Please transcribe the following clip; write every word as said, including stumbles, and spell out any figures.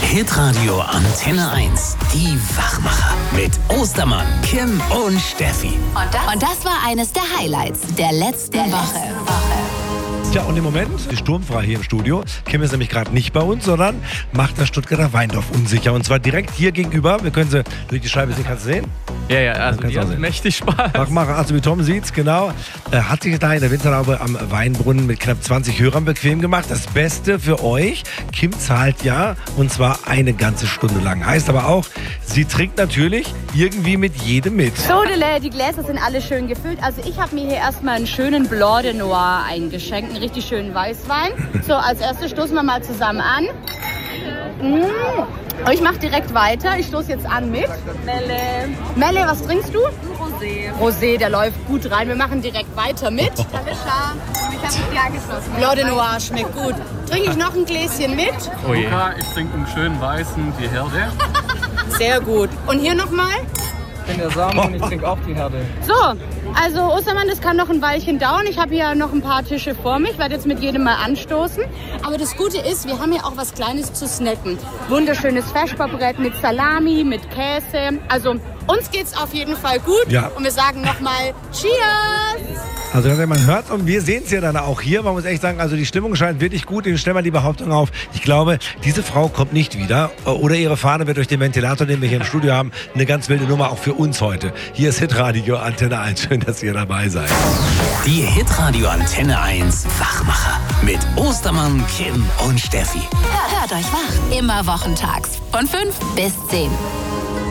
Hitradio Antenne eins. Die Wachmacher. Mit Ostermann, Kim und Steffi. Und das, und das war eines der Highlights der letzten der Woche. Letzten Woche. Tja, und im Moment ist sturmfrei hier im Studio. Kim ist nämlich gerade nicht bei uns, sondern macht das Stuttgarter Weindorf unsicher. Und zwar direkt hier gegenüber. Wir können sie durch die Scheibe sehen. Kannst du sehen? Ja, ja, also die hat mächtig Spaß. Machmacher, also wie Tom sieht's, genau. Er hat sich da in der Winterlaube am Weinbrunnen mit knapp zwanzig Hörern bequem gemacht. Das Beste für euch, Kim zahlt ja, und zwar eine ganze Stunde lang. Heißt aber auch, sie trinkt natürlich irgendwie mit jedem mit. Sodele, die Gläser sind alle schön gefüllt. Also ich habe mir hier erstmal einen schönen Blanc de Noir eingeschenkt, einen richtig schönen Weißwein. So, als erstes stoßen wir mal zusammen an. Mmh. Ich mache direkt weiter. Ich stoße jetzt an mit Melle. Melle, was trinkst du? Rosé. Rosé, der läuft gut rein. Wir machen direkt weiter mit. Ich habe mich angeschlossen. Blanc de Noir schmeckt gut. Trinke ich noch ein Gläschen mit? Oh je. Ich trinke einen schönen weißen, die Herde. Sehr gut. Und hier nochmal? Ich bin der Samen und ich trinke auch die Herde. So, also Ostermann, das kann noch ein Weilchen dauern. Ich habe hier noch ein paar Tische vor mich. Ich werde jetzt mit jedem mal anstoßen. Aber das Gute ist, wir haben hier auch was Kleines zu snacken. Wunderschönes Feschbarbrett mit Salami, mit Käse. Also uns geht's auf jeden Fall gut. Ja. Und wir sagen nochmal Cheers! Also man hört und wir sehen es ja dann auch hier. Man muss echt sagen, also die Stimmung scheint wirklich gut. Ich stelle mal die Behauptung auf. Ich glaube, diese Frau kommt nicht wieder. Oder ihre Fahne wird durch den Ventilator, den wir hier im Studio haben, eine ganz wilde Nummer auch für uns heute. Hier ist Hitradio Antenne eins. Schön, dass ihr dabei seid. Die Hitradio Antenne eins Wachmacher. Mit Ostermann, Kim und Steffi. Hört euch wach. Immer wochentags von fünf bis zehn.